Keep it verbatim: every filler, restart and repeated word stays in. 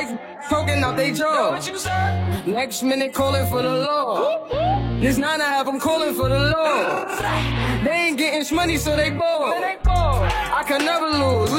like poking out they jaw. Next minute calling for the law. This nine and a half, I'm calling for the law. They ain't getting money, so they bored. I can never lose.